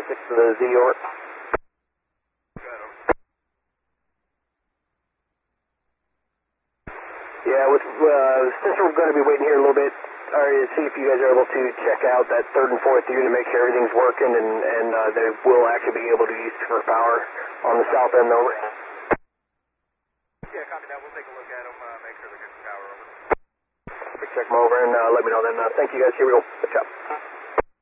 6 to the Z, over. Yeah, since we're going to be waiting here a little bit, see if you guys are able to check out that 3rd and 4th unit, make sure everything's working, and they will actually be able to use for power on the south end, over. Yeah, copy that. We'll take a look at them, make sure they're good for power, over. Check them over and let me know then. Thank you guys. Here we go. Good job.